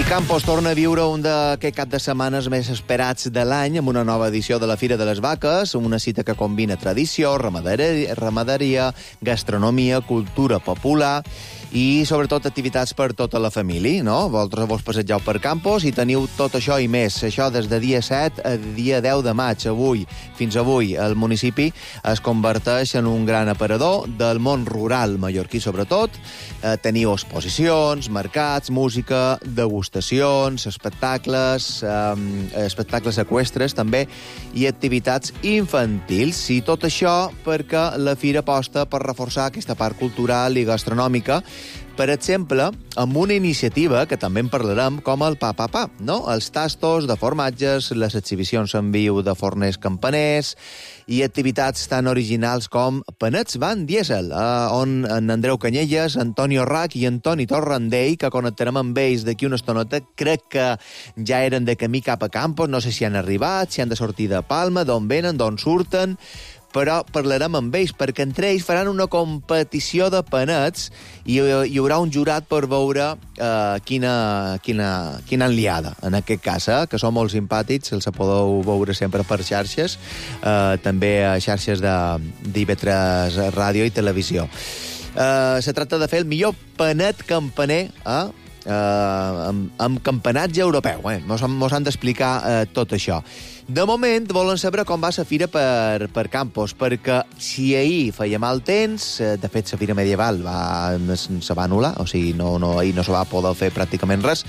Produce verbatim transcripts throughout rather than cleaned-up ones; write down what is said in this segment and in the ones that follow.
Campos torna a viure un d'aquests cap de setmanes més esperats de l'any amb una nova edició de la Fira de les Vaques, una cita que combina tradició, ramaderia, ramaderia gastronomia, cultura popular i, sobretot, activitats per tota la família, no? Vosaltres vos passegeu per Campos i teniu tot això i més. Això des de dia set a dia deu de maig. Avui, fins avui, el municipi es converteix en un gran aparador del món rural mallorquí, sobretot. Eh, teniu exposicions, mercats, música, degustacions, espectacles, eh, espectacles eqüestres, també, i activitats infantils. I tot això perquè la Fira aposta per reforçar aquesta part cultural i gastronòmica, per exemple, amb una iniciativa que també en parlarem, com el Pa Pa Pa, no? Els tastos de formatges, les exhibicions en viu de forners campaners i activitats tan originals com Panets Van Diesel, eh, on en Andreu Canyelles, Antonio Rac i Antoni Torrandell, que connectarem amb ells d'aquí una estoneta, crec que ja eren de camí cap a Campos, no sé si han arribat, si han de sortir de Palma, d'on venen, d'on surten, però parlarem amb ells, perquè entre ells faran una competició de panets i hi haurà un jurat per veure uh, quina, quina, quina enliada, en aquest cas, eh, que són molt simpàtics, els podeu veure sempre per xarxes, uh, també a xarxes d'I V tres Ràdio i Televisió. Uh, se tracta de fer el millor panet campaner, eh? Uh, amb, amb campanatge europeu. Eh? Mos, mos han d'explicar uh, tot això. De moment, volen saber com va la fira per, per Campos, perquè si ahir feia mal temps, de fet, la fira medieval va, se va anul·lar, o sigui, no, no, ahir no se va poder fer pràcticament res.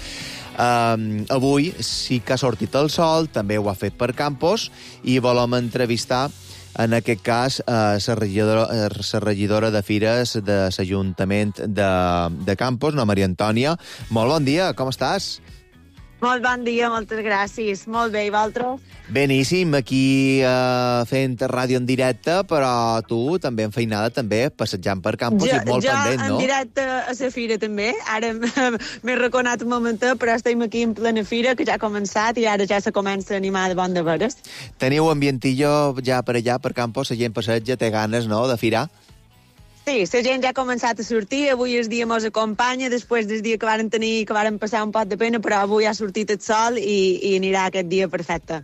Uh, avui sí que ha sortit el sol, també ho ha fet per Campos, i volem entrevistar en aquest cas, la eh, regidora, eh, regidora de Fires de l'Ajuntament de, de Campos, no, Maria Antònia. Molt bon dia, com estàs? Molt bon dia, moltes gràcies. Molt bé, i vosaltres? Beníssim, aquí eh, fent ràdio en directe, però tu també en feinada, també, passejant per Campos, jo, i molt jo pendent, no? Jo en directe a la fira, també. Ara m'he reconat un momentet, però estem aquí en plena fira, que ja ha començat, i ara ja se comença a animar de bon de veres. Teniu ambientillo ja per allà, per Campos, la gent passeja, té ganes, no?, de firar? Sí, la gent ja ha començat a sortir, avui el dia mos acompanya, després del dia que varen tenir, que varen passar un pot de pena, però avui ha sortit el sol i, i anirà aquest dia perfecte.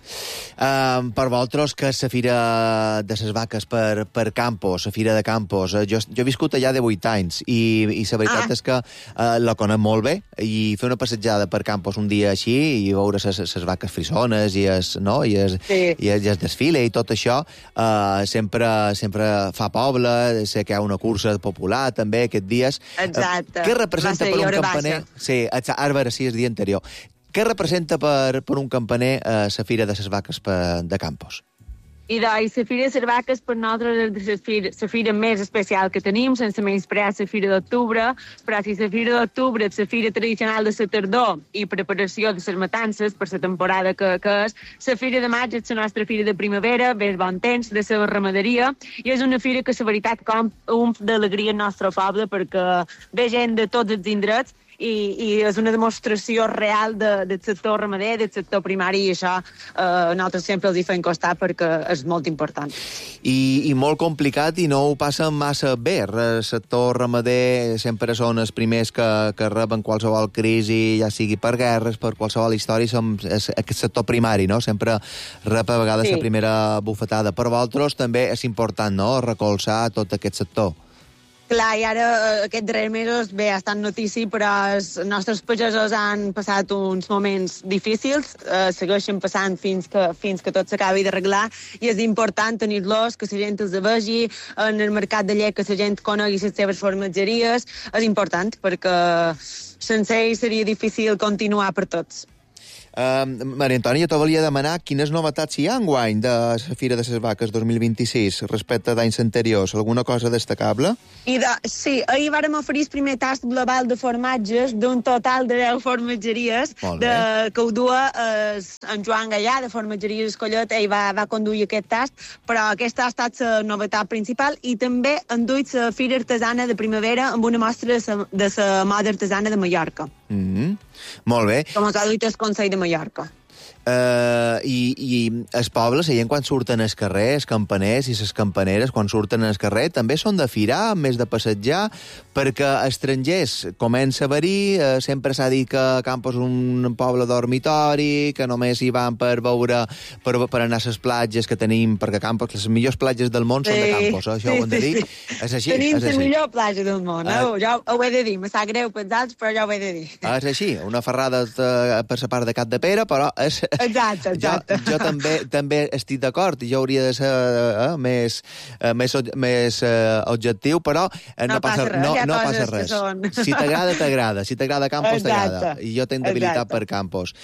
Uh, per vosaltres, que és la Fira de les Vaques per, per Campos, la Fira de Campos, uh, jo, jo he viscut allà de vuit anys i, i la veritat ah. és que uh, la conec molt bé, i fer una passejada per Campos un dia així i veure les vaques frisones i es, no? I es, sí. i es, i es desfile i tot això, uh, sempre, sempre fa poble, sé que hi ha una cursa popular també aquests dies. Exacte. Uh, què representa per un campaner? Sí, ara sí, el dia anterior. Què representa per, per un campaner eh, la Fira de les Vaques per, de Campos? I doncs, la Fira de les Vaques per nosaltres és la fira, la fira més especial que tenim, sense menysprear la Fira d'Octubre, però si la Fira d'Octubre és la fira tradicional de la tardor i preparació de les matances per la temporada que, que és, la Fira de Maig és la nostra fira de primavera, ve bon temps, de la ramaderia, i és una fira que, la veritat, com un d'alegria al nostre poble, perquè ve gent de tots els indrets, I, i és una demostració real de, del sector ramader, del sector primari, i això eh, nosaltres sempre els hi fem costar perquè és molt important. I, i molt complicat i no ho passen massa bé. El sector ramader sempre són els primers que, que reben qualsevol crisi, ja sigui per guerres, per qualsevol història, som, és aquest sector primari, no? Sempre rep a vegades sí. la primera bufetada. Per vosaltres també és important, no?, recolzar tot aquest sector. Clar, i ara aquests darrers mesos, bé, ha estat notícia, però els nostres pagesos han passat uns moments difícils, eh, segueixen passant fins que, fins que tot s'acabi d'arreglar, i és important tenir-los, que la gent els vegi, en el mercat de llet, que la gent conegui les seves formatgeries, és important, perquè sense ells seria difícil continuar per tots. Uh, Maria Antònia, t'ho volia demanar quines novetats hi ha enguany de la Fira de les Vaques dos mil vint-i-sis respecte d'anys anteriors. Alguna cosa destacable? I de, sí, ahir vàrem oferir el primer tast global de formatges d'un total de deu formatgeries de, que ho dua eh, en Joan Gallà, de Formatgeries Escollet. Ell va, va conduir aquest tast, però aquesta ha estat la novetat principal, i també han duit la Fira Artesana de Primavera amb una mostra de la moda artesana de Mallorca. Mm-hmm. Molt bé. Com us ha duit el Consell de Mallorca. Uh, i, i el poble, la gent quan surten al carrer, els campaners i les campaneres, quan surten al carrer, també són de firar, més de passejar, perquè estrangers comença a haver-hi, uh, sempre s'ha dit que Campos és un poble dormitori, que només hi van per veure, per, per anar a les platges que tenim, perquè Campos, les millors platges del món sí, són de Campos, eh? Això sí, ho hem de dir. Sí. És així, tenim és així. la millor platja del món, eh? Uh, jo ho he de dir, me sap greu per altres, però jo ho he de dir. És així, una ferrada de, per la part de Cap de Pere, però és... Exacte, exacte. Jo, jo també també estic d'acord, jo hauria de ser eh, més, eh, més, més eh, objectiu, però eh, no, no passa res. No, no, no passa res. Són... Si t'agrada, t'agrada. Si t'agrada Campos, t'agrada. I jo tinc debilitat per Campos.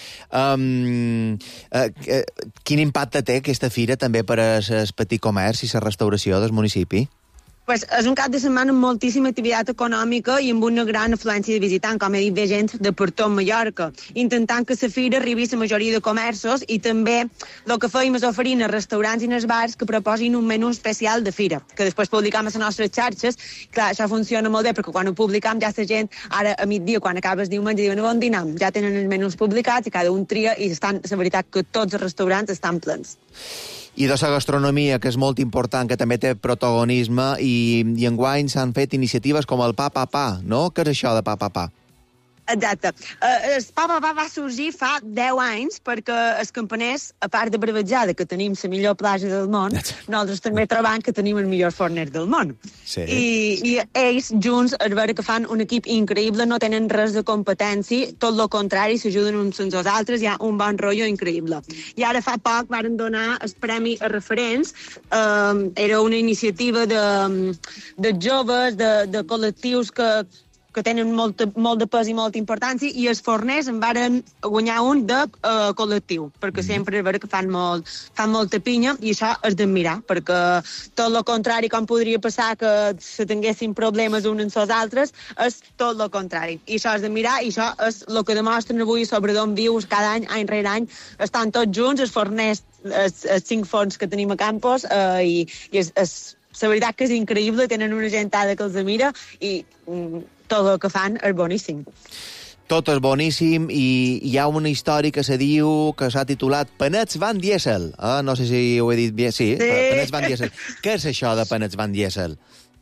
Um, eh, quin impacte té aquesta fira també per al petit comerç i la restauració del municipi? Pues és un cap de setmana amb moltíssima activitat econòmica i amb una gran afluència de visitants, com he dit, de gent de per tot Mallorca, intentant que la fira arribi a la majoria de comerços i també el que fèiem és oferir als restaurants i als bars que proposin un menú especial de fira, que després publicam a les nostres xarxes. Clar, això funciona molt bé perquè quan ho publicam ja la gent, ara a migdia, quan acabes diumenge, diuen on dinam, ja tenen els menús publicats i cada un tria i estan, la veritat que tots els restaurants estan plens. I de la gastronomia, que és molt important, que també té protagonisme, i, i enguany s'han fet iniciatives com el Pa Pa Pa, no? Què és això de Pa Pa Pa? Exacte. Uh, el Pa Pa Pa va sorgir fa deu anys perquè els campaners, a part de bravejada, que tenim la millor platja del món, nosaltres també trobam que tenim el millor forner del món. Sí. I, I ells, junts, es veure que fan un equip increïble, no tenen res de competència, tot el contrari, s'ajuden uns amb els altres, hi ha un bon rotllo increïble. I ara fa poc varen donar el premi a referents, um, era una iniciativa de, de joves, de, de col·lectius que que tenen molt, molt de pes i molta importància, i els forners en varen guanyar un de uh, col·lectiu, perquè sempre és vera que fan, molt, fan molta pinya, i això és d'admirar, perquè tot el contrari, com podria passar que se tinguessin problemes uns amb els altres, és tot el contrari. I això és d'admirar, i això és el que demostren avui sobre d'on vius cada any, any rere any, estan tots junts, els forners, els, els cinc forns que tenim a Campos, uh, i, i és, és, la veritat que és increïble, tenen una gentada que els admira, i mm, tot el que fan és boníssim. Tot és boníssim, i hi ha una història que se diu, que s'ha titulat Panets Van Diesel. Ah, no sé si ho he dit bé. Sí, sí. Panets Van Diesel. Què és això de Panets Van Diesel?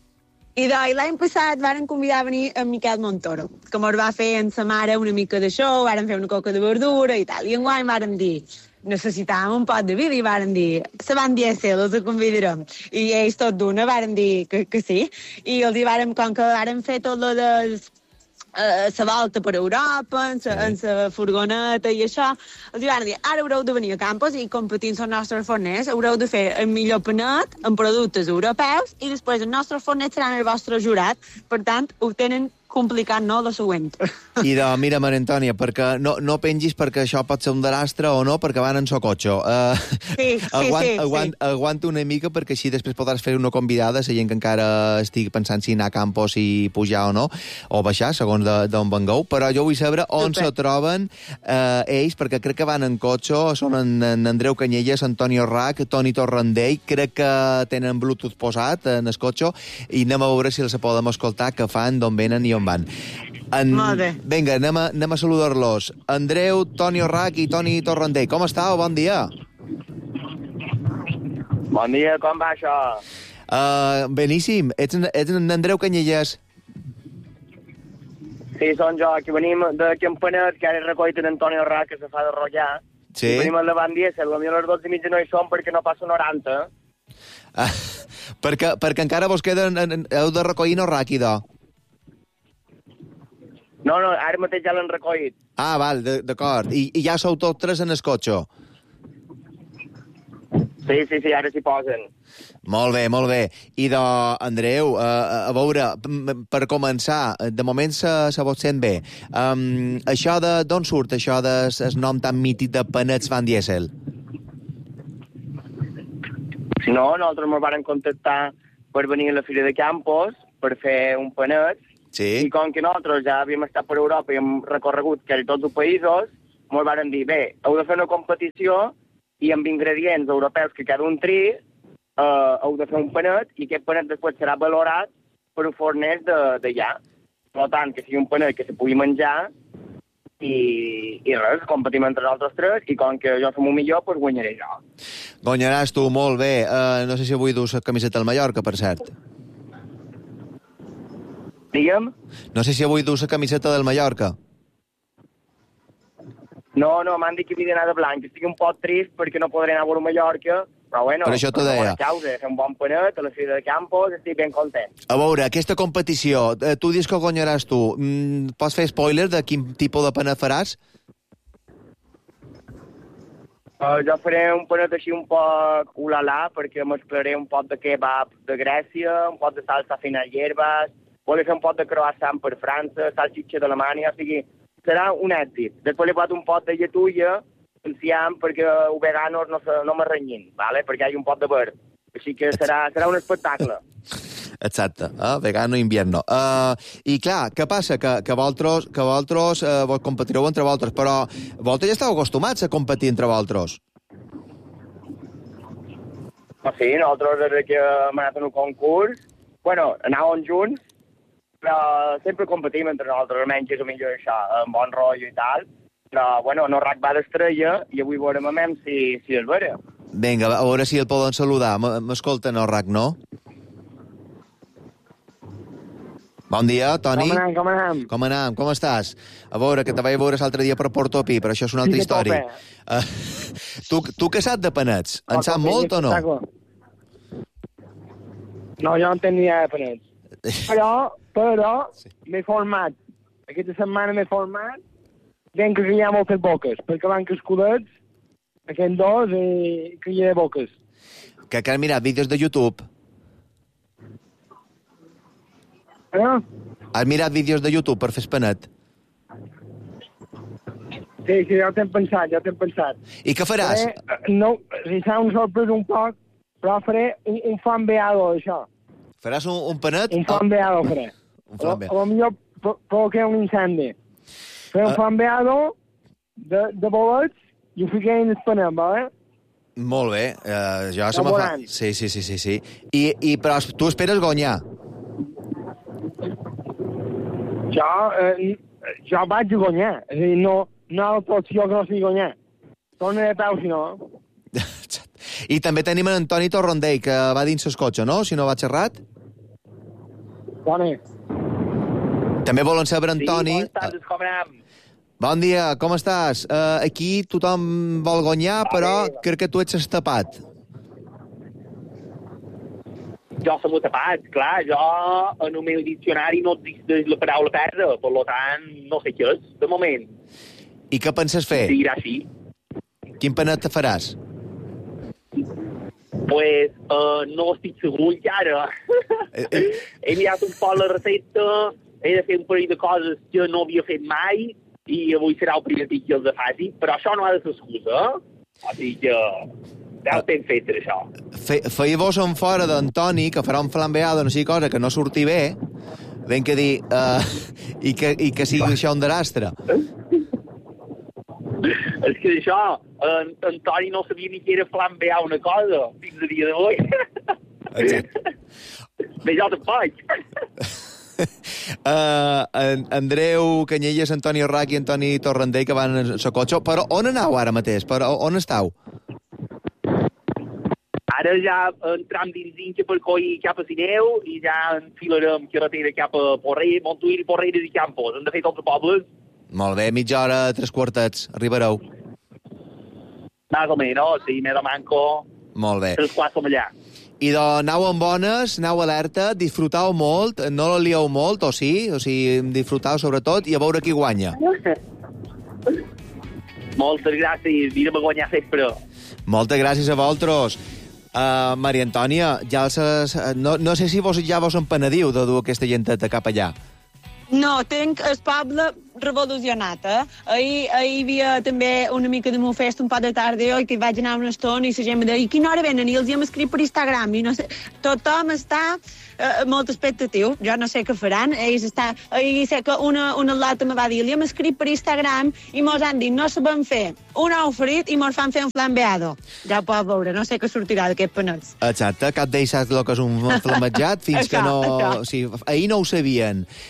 I doncs, l'any passat varen convidar a venir en Miquel Montoro, que mos va fer en sa mare una mica de show, varen fer una coca de verdura i tal. I enguany varen dir, necessitàvem un pot de vida, i varen dir, se van Diesel, els convidarem. I ells tot d'una varen dir que, que sí. I els hi varen, com que varen fer tot lo dels la uh, volta per Europa, en la furgoneta i això, els hi van dir, ara haureu de venir a Campos i competint amb els nostres forners, haureu de fer el millor panet amb productes europeus i després els nostres forners seran el vostre jurat. Per tant, ho tenen complicat, no?, la següent. I de, mira, Maria Antònia, perquè no, no pengis perquè això pot ser un drastre o no, perquè van en so cotxo. Uh, sí, sí, aguant, sí, aguant, sí. Aguanta una mica, perquè així després podràs fer una convidada, la gent que encara estigui pensant si anar a Campos, si pujar o no, o baixar, segons d'on vengueu, però jo vull saber on Super. se troben uh, ells, perquè crec que van en cotxo, són en, en Andreu Canyelles, Antonio Rac, Toni Torrandell, crec que tenen Bluetooth posat en el cotxo, i anem a veure si els podem escoltar, què fan, d'on venen i on van. En... Molt bé. Vinga, anem a, anem a saludar-los. Andreu, Toni Rac i Toni Torrandell. Com estàu? Bon dia. Bon dia, com va això? Uh, beníssim. Ets, ets en Andreu Canyelles? Sí, són jo. Aquí venim de Campanet, que ara he recollit en Antonio Rac, que se fa de rotllar. Sí. I venim al davant Diesel. Potser a les dotze i mitja no hi som perquè no passa noranta. Ah, perquè, perquè encara vos queden... Heu de recollir no Rac, idò? No, no, ara mateix ja l'han recollit. Ah, val, d'acord. I, I ja sou tots tres en el cotxe? Sí, sí, sí, ara s'hi posen. Molt bé, molt bé. I de, Andreu, a, a veure, per començar, de moment se, se vos sent bé. Um, això de, d'on surt això del nom tan mític de Panets Van Diesel? No, nosaltres ens varen contactar per venir a la Fira de Campos per fer un panet. Sí. I com que nosaltres ja havíem estat per Europa i hem recorregut quasi tots els països, ens varen dir, bé, heu de fer una competició i amb ingredients europeus que cada un tri, eh, heu de fer un panet i aquest panet després serà valorat per un forners d'allà. Per tant, que sigui un panet que se pugui menjar i, i res, competim entre nosaltres tres, i com que jo som el millor, doncs guanyaré jo. Guanyaràs tu, molt bé. Uh, no sé si avui dus la camiseta del Mallorca, per cert. Digue'm? No sé si avui dus la camiseta del Mallorca. No, no, m'han dit que havia d'anar de blanc. Estic un poc trist perquè no podré anar a veure Mallorca, però bueno, per això t'ho deia. Causa, fer un bon panet a la Fira de Campos, estic ben content. A veure, aquesta competició, eh, tu dius que guanyaràs tu. Mm, pots fer spoiler de quin tipus de panet faràs? Uh, jo faré un panet així un poc ulala, perquè mesclaré un pot de kebab de Grècia, un pot de salsa fina hierbas, volia fer un pot de croissant per França, salsitxa d'Alemanya, o sigui, serà un èxit. Després li he posat un pot de lletulla, enciam, perquè els veganos no, se, no me renyin, ¿vale? Perquè hi ha un pot de verd. Així que serà, serà un espectacle. Exacte, eh? Vegano invierno. Uh, I clar, què passa? Que, que vosaltres, que vosaltres uh, competireu entre vosaltres, però vosaltres ja esteu acostumats a competir entre vosaltres. Oh, sí, nosaltres des que hem anat en un concurs, bueno, anàvem junts, però sempre competim entre nosaltres, almenys és el millor això, amb bon rotllo i tal, però, bueno, no rac va d'estrella i avui veurem a mem si, si és vera. Vinga, a veure si el poden saludar. M'escolta, no, Rac, no? Bon dia, Toni. Com anem, com anem? Com anem, com estàs? A veure, que te vaig veure l'altre dia per Porto Pi, però això és una altra Sí, història. Uh, tu, tu què saps de panets? En saps molt o no? No, jo no entenc ni idea de panets. Però, però, m'he format. Aquesta setmana m'he format. Venc que hi ha moltes boques, perquè van crescudets, aquests dos, i que hi ha boques. Que, que has mirat vídeos de YouTube? Eh? Has mirat vídeos de YouTube per fer espanet? Sí, sí, ja ho t'hem pensat, ja ho t'hem pensat. I què faràs? Faré, no, si s'ha un sorprès un poc, però faré un, un fambeado, això. Faràs un, un panet? Un fambeado faré. Un fambeado. A lo millor provoqué un incendi. Faré un Uh. fambeado de, de bolets i ho fiqué en el panet, vale? Molt bé. Uh, jo se No me fa... veuran. Sí, sí, sí, sí, sí. I, i però tu esperes guanyar? Jo, eh, jo vaig a guanyar. És a dir, no, no hi ha altra opció que no sigui guanyar. Torna de peu, si no. I també tenim en Antoni Torrondell, que va dins el cotxe, no? Si no vaig errat. Bona. També volen saber, Antoni... Sí, bones tardes, com anem? Bon dia, com estàs? Uh, aquí tothom vol guanyar, Va però bé. crec que tu ets estapat. Jo som tapat, clar, jo en el meu diccionari no existeix la paraula perdre, per tant, no sé què és, de moment. I què penses fer? Dirà així. Quin panet te faràs? Pues uh, no estic segur encara. Eh, eh. He mirat un poc la recepta, he de fer un parell de coses que no havia fet mai, i avui serà el primer dia que els de faci, però això no ha de ser excusa, eh? O sigui que ja ho tenc fet, això. Fe, Feia-vos en fora d'Antoni, que farà un flambeado, no sigui cosa que no surti bé, ben que dir, uh, i, que, i que sigui això un desastre. És que això, en Antoni no sabia ni que era flambear una cosa, fins a dia d'avui. Exacte. Bé, jo tampoc. Uh, en Andreu Canyelles, Antoni Arrach i Antoni Torrendell, que van a la cotxe. Però on aneu ara mateix? Però on estàu? Ara ja entram dins Inca per coi cap a Sineu i ja enfilarem carretera cap a Porrer, Montuïr i Porreres i Campos. Hem de fer tots els pobles. Molt bé, mitja hora, tres quartets, arribareu. Más o menos, sí, me manco. Molt bé. Tres quarts som allà. I de anau amb bones, anau alerta, disfrutau molt, no la lieu molt, o sí? O sigui, disfrutau sobretot i a veure qui guanya. Moltes gràcies, anirem a guanyar sempre. Moltes gràcies a vosaltres. Uh, Maria Antònia, ja els, no, no sé si vos, ja vos en penediu de dur aquesta genteta cap allà. No, tinc el poble revolucionat, eh? Ahir, ahir hi havia també una mica de festa un poc de tarda i que hi vaig anar una estona i la gent em deia, i quina hora venen? I els hi hem escrit per Instagram i no sé, tothom està eh, molt expectatiu, jo no sé què faran, ells està, ahir sé que una, una lota me va dir, li hem escrit per Instagram i mos han dit, no sabem fer un ou ferit i mos fan fer un flambeado. Ja ho pots veure, no sé què sortirà d'aquest panets. Exacte, cap d'ells sap el que és un flamejat fins Això, que no... això. O sigui, ahir no ho sabien. De Ahir no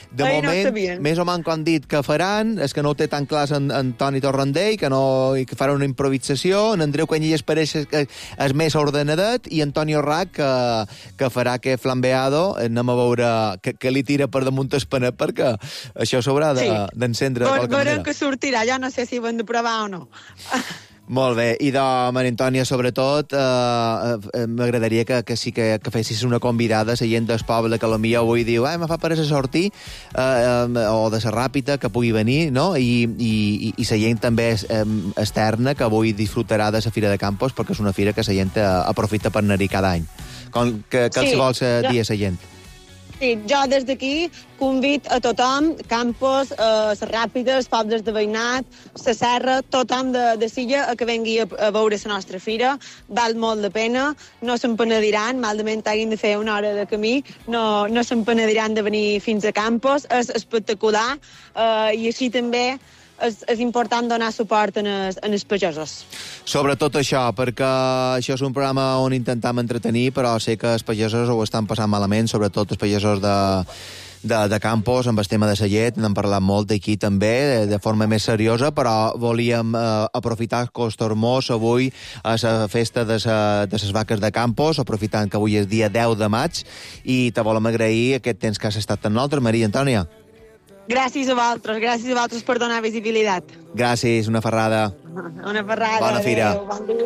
no ho sabien. més o menys han dit que faran, és que no ho té tan clar en, en Toni Torrandell, que, no, que farà una improvisació, en Andreu Canyelles pareix que és més ordenadet, i Antonio Rack, que, que farà que flambeado, anem a veure que, que li tira per damunt el panet, perquè això s'haurà d'encendre de, de qualque manera. Veurem que sortirà, jo no sé si ho hem de provar o no. Molt bé, i de Maria Antònia, sobretot, eh, eh, m'agradaria que, que sí que, que fessis una convidada a la gent del poble que potser avui diu eh, me fa per a sortir, eh, eh, o de la ràpida, que pugui venir, no? I, i, i la gent també és, eh, externa, que avui disfrutarà de la Fira de Campos, perquè és una fira que la gent eh, aprofita per anar-hi cada any. Com, que, que sí, els vols eh, dir a la gent? Sí, jo des d'aquí convido a tothom, Campos, eh, les Ràpides, pobles de veïnat, la Serra, tothom de, de Silla a que vengui a, a veure la nostra fira. Val molt la pena, no se'n penediran, malament hagin de fer una hora de camí, no, no se'n penediran de venir fins a Campos. És espectacular eh, i així també és, és important donar suport en els, en els pagesos. Sobretot això, perquè això és un programa on intentam entretenir, però sé que els pagesos ho estan passant malament, sobretot els pagesos de, de, de Campos, amb el tema de la llet, n'hem parlat molt aquí també, de, de forma més seriosa, però volíem eh, aprofitar Costormós avui a la festa de, sa, de les vaques de Campos, aprofitant que avui és dia deu de maig, i te volem agrair aquest temps que has estat amb nosaltres, Maria Antònia. Gràcies a vosaltres, gràcies a vosaltres per donar visibilitat. Gràcies, una ferrada. Una ferrada. Bona fira. Adéu, bon dia.